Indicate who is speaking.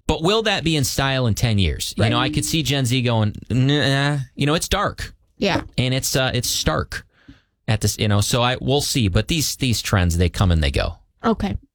Speaker 1: But will that be in style in 10 years?
Speaker 2: Right.
Speaker 1: You know, I could see Gen Z going, nah. You know, it's dark.
Speaker 2: Yeah.
Speaker 1: And it's stark at this, you know, so we'll see. But these trends, they come and they go.
Speaker 2: Okay.